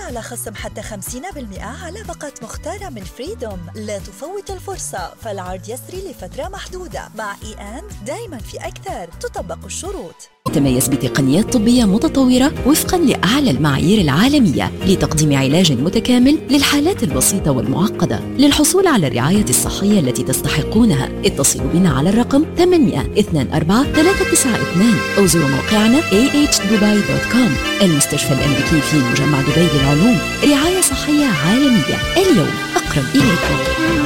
على خصم حتى 50% على باقة مختارة من فريدوم. لا تفوت الفرصة، فالعرض يسري لفترة محدودة. مع دايما في أكثر، تطبق الشروط. يتميز بتقنيات طبية متطورة وفقا لأعلى المعايير العالمية لتقديم علاج متكامل للحالات البسيطة والمعقدة. للحصول على الرعاية الصحية التي تستحقونها اتصلوا بنا على الرقم 824-392 أو زوروا موقعنا ahdubai.com. المستشفى الأمريكي في مجمع دبي للعلوم، رعاية صحية عالمية اليوم أقرب إليكم.